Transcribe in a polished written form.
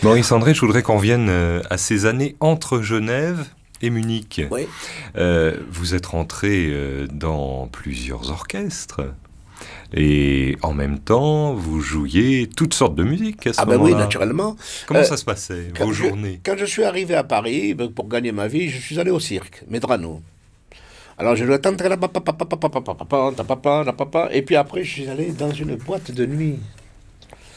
Maurice André, je voudrais qu'on vienne à ces années entre Genève et Munich. Oui. Vous êtes rentré dans plusieurs orchestres. Et en même temps, vous jouiez toutes sortes de musique à ce Ah ben oui, moment-là. naturellement. Comment ça se passait, vos Quand journées? quand je suis arrivé à Paris, pour gagner ma vie, je suis allé au cirque, Medrano. Alors je jouais tant la papa, et puis après je suis allé dans une boîte de nuit.